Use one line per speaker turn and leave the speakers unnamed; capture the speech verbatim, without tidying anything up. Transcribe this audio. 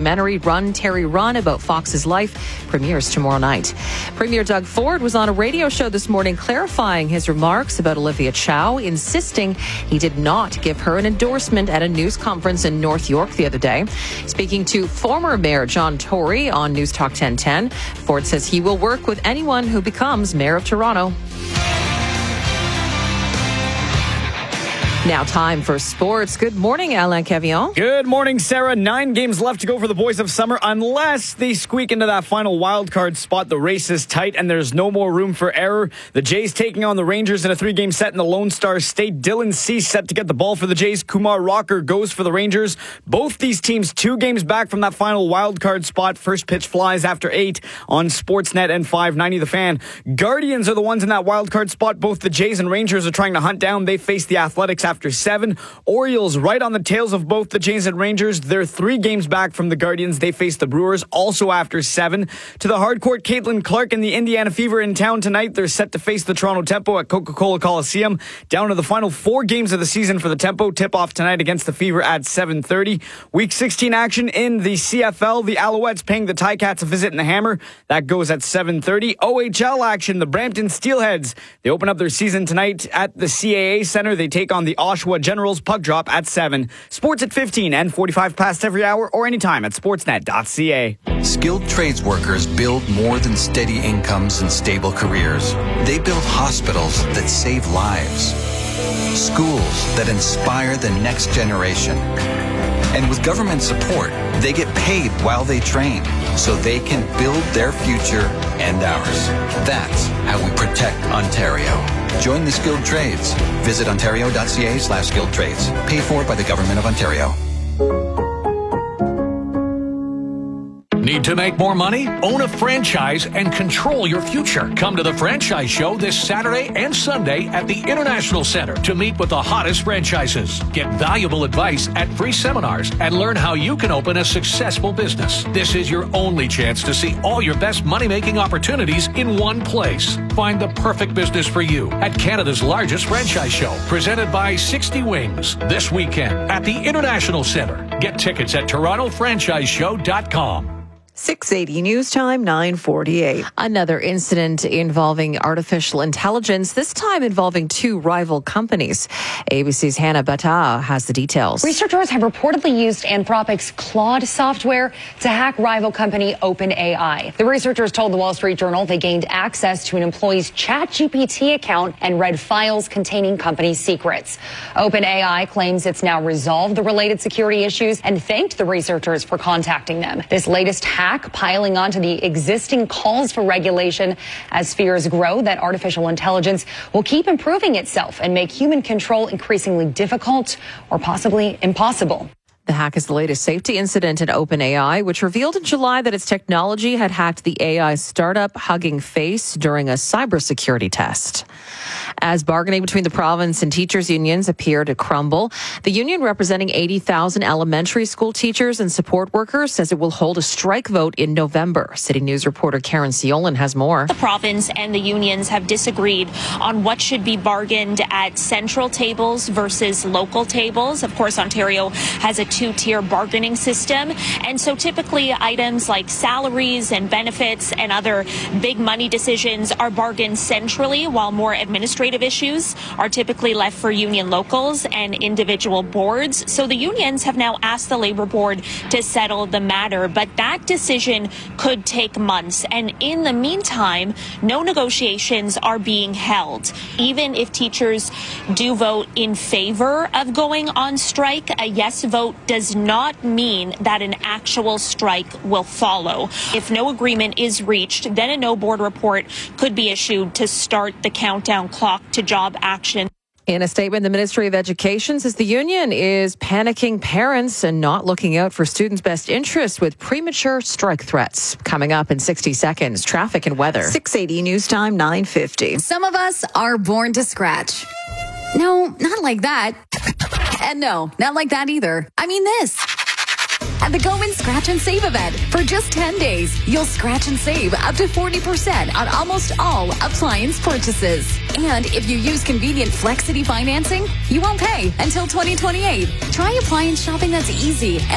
documentary Run, Terry, Run about Fox's life premieres tomorrow night. Premier Doug Ford was on a radio show this morning clarifying his remarks about Olivia Chow, insisting he did not give her an endorsement at a news conference in North York the other day. Speaking to former Mayor John Tory on News Talk ten ten, Ford says he will work with anyone who becomes Mayor of Toronto. Now time for sports. Good morning, Alain Cavillon.
Good morning, Sarah. Nine games left to go for the Boys of Summer. Unless they squeak into that final wild card spot, the race is tight and there's no more room for error. The Jays taking on the Rangers in a three-game set in the Lone Star State. Dylan Cease set to get the ball for the Jays. Kumar Rocker goes for the Rangers. Both these teams two games back from that final wild card spot. First pitch flies after eight on Sportsnet and five ninety The Fan. Guardians are the ones in that wild card spot. Both the Jays and Rangers are trying to hunt down. They face the Athletics after After seven. Orioles right on the tails of both the Jays and Rangers. They're three games back from the Guardians. They face the Brewers also after seven. To the hardcourt, Caitlin Clark and the Indiana Fever in town tonight. They're set to face the Toronto Tempo at Coca-Cola Coliseum. Down to the final four games of the season for the Tempo. Tip-off tonight against the Fever at seven thirty. Week sixteen action in the C F L. The Alouettes paying the Ticats a visit in the Hammer. That goes at seven thirty. O H L action. The Brampton Steelheads. They open up their season tonight at the C A A Center. They take on the Oshawa Generals. Puck drop at seven. Sports at fifteen and forty-five past every hour or anytime at sportsnet dot c a.
Skilled trades workers build more than steady incomes and stable careers. They build hospitals that save lives, schools that inspire the next generation. And with government support, they get paid while they train so they can build their future and ours. That's how we protect Ontario. Join the skilled trades. Visit ontario dot c a slash skilled trades. Paid for by the Government of Ontario.
Need to make more money? Own a franchise and control your future. Come to the Franchise Show this Saturday and Sunday at the International Center to meet with the hottest franchises. Get valuable advice at free seminars and learn how you can open a successful business. This is your only chance to see all your best money-making opportunities in one place. Find the perfect business for you at Canada's largest franchise show, presented by sixty Wings, this weekend at the International Center. Get tickets at toronto franchise show dot com.
six eighty News Time, nine forty-eight.
Another incident involving artificial intelligence, this time involving two rival companies. A B C's Hannah Bata has the details.
Researchers have reportedly used Anthropic's Claude software to hack rival company OpenAI. The researchers told the Wall Street Journal they gained access to an employee's ChatGPT account and read files containing company secrets. OpenAI claims it's now resolved the related security issues and thanked the researchers for contacting them. This latest hack piling onto the existing calls for regulation as fears grow that artificial intelligence will keep improving itself and make human control increasingly difficult or possibly impossible.
The hack is the latest safety incident at OpenAI, which revealed in July that its technology had hacked the A I startup Hugging Face during a cybersecurity test. As bargaining between the province and teachers' unions appear to crumble, the union representing eighty thousand elementary school teachers and support workers says it will hold a strike vote in November. City News reporter Karen Siolan has more.
The province and the unions have disagreed on what should be bargained at central tables versus local tables. Of course, Ontario has a two-tier bargaining system, and so typically items like salaries and benefits and other big money decisions are bargained centrally, while more administrative issues are typically left for union locals and individual boards. So the unions have now asked the Labour Board to settle the matter, but that decision could take months, and in the meantime, no negotiations are being held. Even if teachers do vote in favor of going on strike, a yes vote does not mean that an actual strike will follow. If no agreement is reached, then a no board report could be issued to start the countdown clock to job action.
In a statement, the Ministry of Education says the union is panicking parents and not looking out for students' best interests with premature strike threats. Coming up in sixty seconds, traffic and weather.
six eighty News Time, nine fifty.
Some of us are born to scratch. No, not like that. And no, not like that either. I mean this. At the Goman Scratch and Save event, for just ten days, you'll scratch and save up to forty percent on almost all appliance purchases. And if you use convenient Flexity financing, you won't pay until twenty twenty-eight. Try appliance shopping that's easy and